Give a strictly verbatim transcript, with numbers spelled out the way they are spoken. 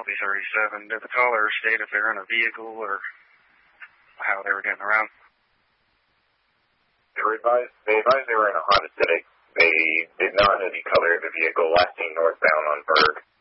L B thirty-seven. Did the caller state if they're in a vehicle or how they were getting around? They advised, they advised they were in a Honda Civic. They did not have the color of the vehicle, last seen northbound on Berg.